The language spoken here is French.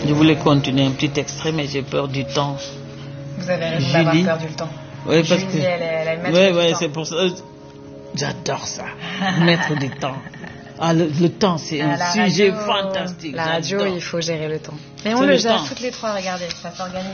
Je voulais continuer un petit extrait, mais j'ai peur du temps. Vous avez raison d'avoir perdu le temps. Oui, parce Julie, que... elle a maître du temps. c'est pour ça. J'adore ça. Mettre du temps. Ah, le temps, c'est un sujet fantastique. La radio, il faut gérer le temps. Mais on C'est le le gère temps. toutes les trois, regardez, ça s'organise.